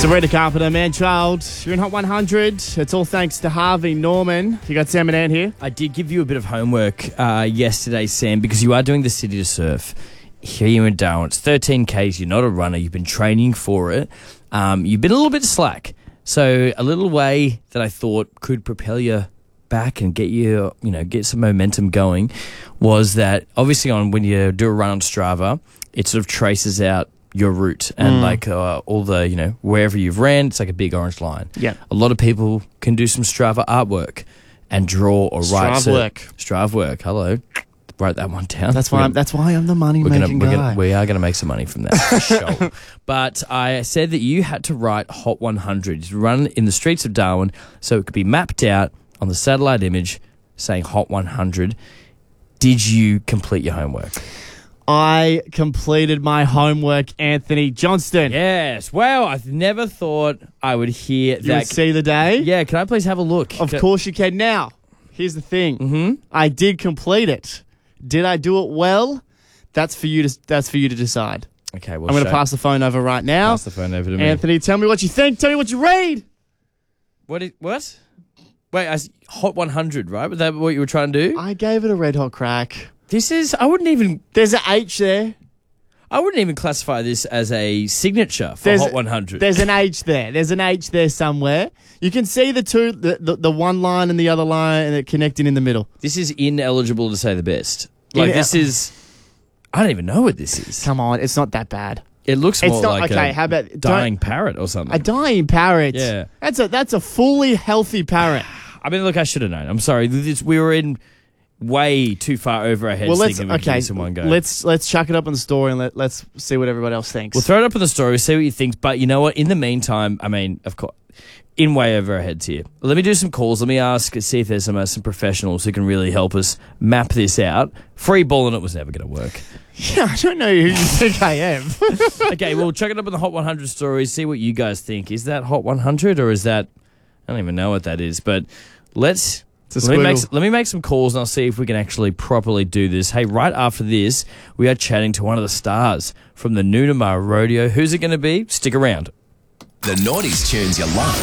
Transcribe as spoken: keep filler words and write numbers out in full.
Sabrina Carpenter, Man Child. You're in Hot one hundred. It's all thanks to Harvey Norman. You got Sam and Ann here. I did give you a bit of homework uh, yesterday, Sam, because you are doing the City to Surf here in Darwin. It's thirteen Ks. You're not a runner. You've been training for it. Um, you've been a little bit slack. So a little way that I thought could propel you back and get you, you know, get some momentum going was that obviously on when you do a run on Strava, it sort of traces out your route and mm. like uh, all the, you know, wherever you've ran, it's like a big orange line. Yeah. A lot of people can do some Strava artwork and draw or write. Strava work. Strava work. Hello. Write that one down. That's why I'm, that's why I'm the money making gonna, guy. Gonna, we are going to make some money from that for sure. But I said that you had to write Hot one hundred, run in the streets of Darwin so it could be mapped out on the satellite image saying Hot one hundred. Did you complete your homework? I completed my homework, Anthony Johnston. Yes. Wow, I never thought I would hear you that. Would see the day? Yeah, can I please have a look? Of can... course you can. Now, here's the thing. Mm-hmm. I did complete it. Did I do it well? That's for you to that's for you to decide. Okay, well, I'm going to pass the phone over right now. Pass the phone over to me. Anthony, tell me what you think. Tell me what you read. What? Is, what? Wait, I, Hot one hundred, right? Was that what you were trying to do? I gave it a red hot crack. This is, I wouldn't even... There's an H there. I wouldn't even classify this as a signature for there's, Hot one hundred. There's an H there. There's an H there somewhere. You can see the two, the, the, the one line and the other line and it connecting in the middle. This is ineligible to say the best. Like, in, this is... I don't even know what this is. Come on, it's not that bad. It looks more it's not, like okay, a how about, dying parrot or something. A dying parrot? Yeah. That's a, that's a fully healthy parrot. I mean, look, I should have known. I'm sorry. This, we were in... way too far over our heads well, let's, thinking we okay, could give one go. Let's, let's chuck it up on the story and let, let's see what everybody else thinks. We'll throw it up on the story, we'll see what you think. But you know what? In the meantime, I mean, of course, in way over our heads here. Let me do some calls. Let me ask, see if there's some, uh, some professionals who can really help us map this out. Free balling it was never going to work. Yeah, I don't know who you think I am. Okay, well, chuck it up on the Hot one hundred stories. See what you guys think. Is that Hot one hundred or is that... I don't even know what that is, but let's... Let me, make, let me make some calls and I'll see if we can actually properly do this. Hey, right after this, we are chatting to one of the stars from the Noonamar Rodeo. Who's it going to be? Stick around. The noughties tunes you love.